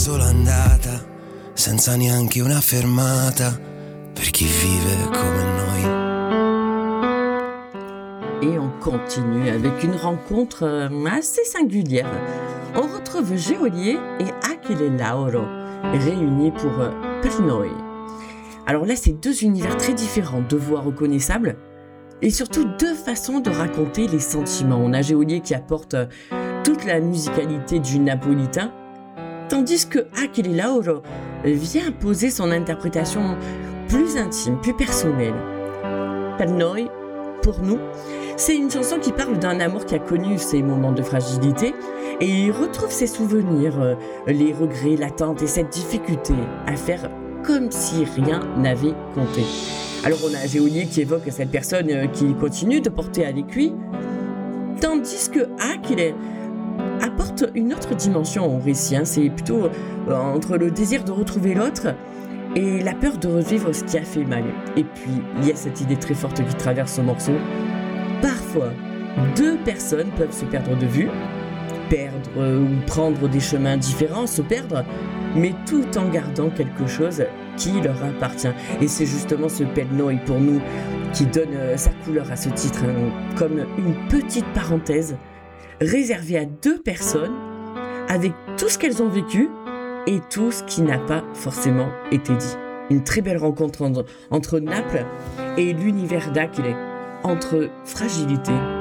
Sola andata, senza neanche una fermata, per chi vive come noi. Et on continue avec une rencontre assez singulière. On retrouve Geolier et Achille Lauro, réunis pour Per Noi. Alors là, c'est deux univers très différents, deux voix reconnaissables, et surtout deux façons de raconter les sentiments. On a Geolier qui apporte toute la musicalité du napolitain, tandis que Achille Lauro vient poser son interprétation plus intime, plus personnelle. Per Noi, pour nous, c'est une chanson qui parle d'un amour qui a connu ses moments de fragilité et il retrouve ses souvenirs, les regrets, l'attente et cette difficulté à faire comme si rien n'avait compté. Alors on a Geolier qui évoque cette personne qui continue de porter avec lui, tandis que Achille apporte une autre dimension au récit. C'est plutôt entre le désir de retrouver l'autre et la peur de revivre ce qui a fait mal. Et puis il y a cette idée très forte qui traverse ce morceau. Parfois, deux personnes peuvent se perdre de vue, perdre ou prendre des chemins différents, se perdre, mais tout en gardant quelque chose qui leur appartient. Et c'est justement ce Per Noi pour nous qui donne sa couleur à ce titre, comme une petite parenthèse réservée à deux personnes avec tout ce qu'elles ont vécu et tout ce qui n'a pas forcément été dit. Une très belle rencontre entre Naples et l'univers d'Achille, entre fragilité